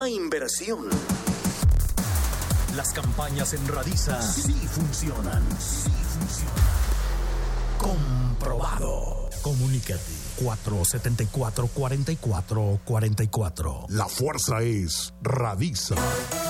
inversión. Las campañas en Radiza sí funcionan. Sí funcionan. Comprobado. Comunícate 474-4444. La fuerza es Radiza.